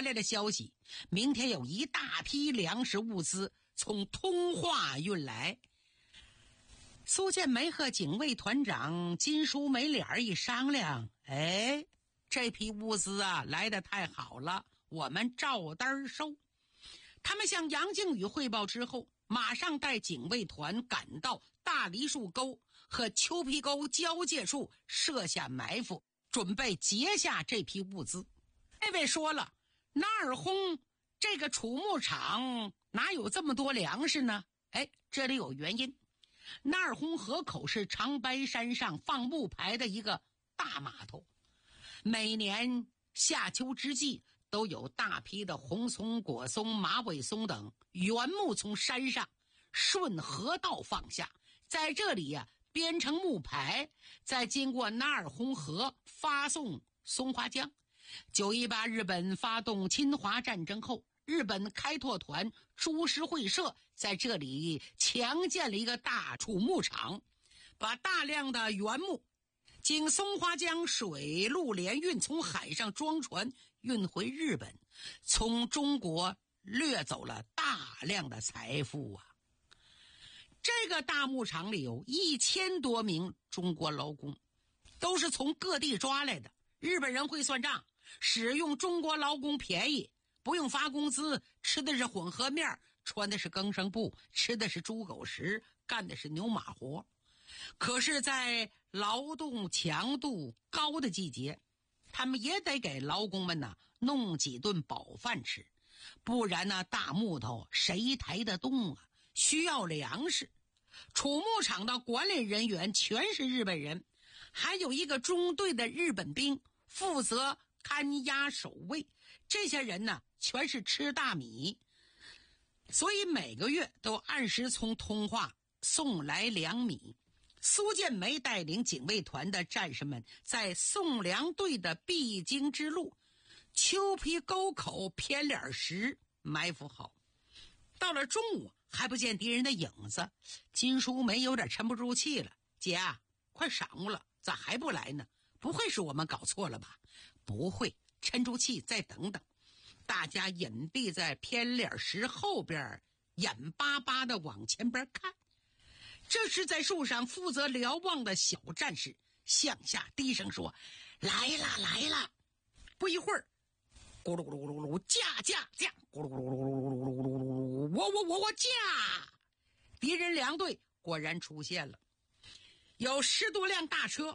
传来的消息，明天有一大批粮食物资从通化运来。苏建梅和警卫团长金淑梅脸一商量，这批物资啊来得太好了，我们照单收。他们向杨靖宇汇报之后，马上带警卫团赶到大梨树沟和丘皮沟交界处设下埋伏，准备截下这批物资。那位说了，那尔轰这个储牧场哪有这么多粮食呢？这里有原因。那尔轰河口是长白山上放木牌的一个大码头，每年夏秋之际都有大批的红松、果松、马尾松等原木从山上顺河道放下，在这里编成木牌，再经过那尔轰河发送松花江。918日本发动侵华战争后，日本开拓团株式会社在这里强建了一个大储牧场，把大量的原木经松花江水陆联运从海上装船运回日本，从中国掠走了大量的财富啊！这个大牧场里有1000多名中国劳工，都是从各地抓来的。日本人会算账，使用中国劳工便宜，不用发工资，吃的是混合面，穿的是更生布，吃的是猪狗食，干的是牛马活。可是在劳动强度高的季节，他们也得给劳工们弄几顿饱饭吃，不然大木头谁抬得动啊？需要粮食。储牧场的管理人员全是日本人，还有一个中队的日本兵负责看押守卫，这些人全是吃大米，所以每个月都按时从通化送来粮米。苏建梅带领警卫团的战士们在送粮队的必经之路丘皮沟口偏脸石埋伏好。到了中午还不见敌人的影子，金淑梅有点沉不住气了。姐快晌午了，咋还不来呢？不会是我们搞错了吧？不会，沉住气再等等。大家隐蔽在偏脸石后边，眼巴巴地往前边看。这时在树上负责瞭望的小战士向下低声说，来了来了。不一会儿，咕噜咕噜咕噜咕噜，驾驾驾，咕噜咕噜咕噜咕噜咕噜咕噜，我驾！敌人粮队果然出现了，有10多辆大车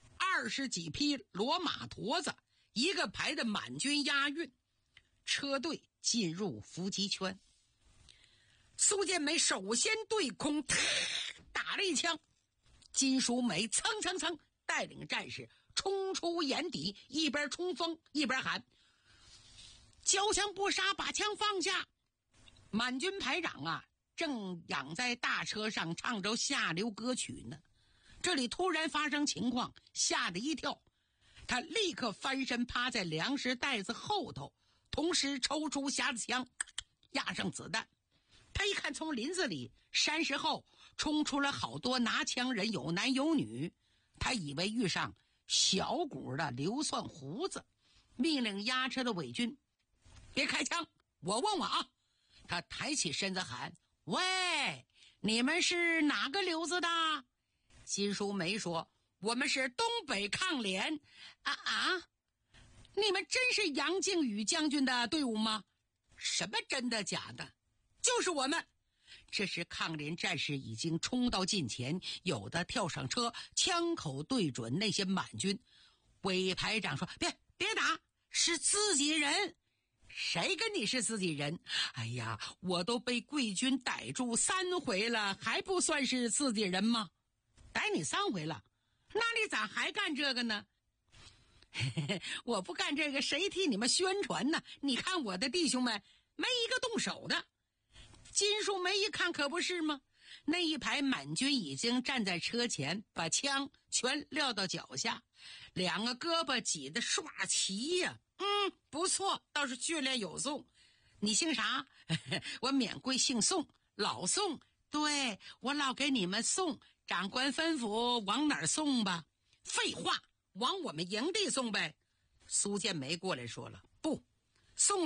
，20几匹骡马驮子，一个排的满军押运。车队进入伏击圈，苏建梅首先对空打了一枪，金淑梅蹭蹭蹭带领战士冲出眼底，一边冲锋一边喊，交枪不杀，把枪放下。满军排长正仰在大车上唱着下流歌曲呢，这里突然发生情况，吓得一跳，他立刻翻身趴在粮食袋子后头，同时抽出匣子枪压上子弹。他一看从林子里山石后冲出了好多拿枪人，有男有女，他以为遇上小股的流窜胡子，命令押车的伪军别开枪，我问问啊。他抬起身子喊，喂，你们是哪个流子的？金淑梅说，我们是东北抗联。你们真是杨靖宇将军的队伍吗？什么真的假的？就是我们。这时抗联战士已经冲到近前，有的跳上车，枪口对准那些满军。韦排长说，别打，是自己人。谁跟你是自己人？哎呀，我都被贵军逮住3回了，还不算是自己人吗？逮你3回了，那你咋还干这个呢？我不干这个，谁替你们宣传呢？你看我的弟兄们没一个动手的。金淑梅一看可不是吗？那一排满军已经站在车前，把枪全撂到脚下，两个胳膊挤得耍齐呀。不错，倒是训练有素。你姓啥？我免贵姓宋，老宋。对，我老给你们送，长官吩咐往哪儿送吧？废话，往我们营地送呗。苏建梅过来说了，不送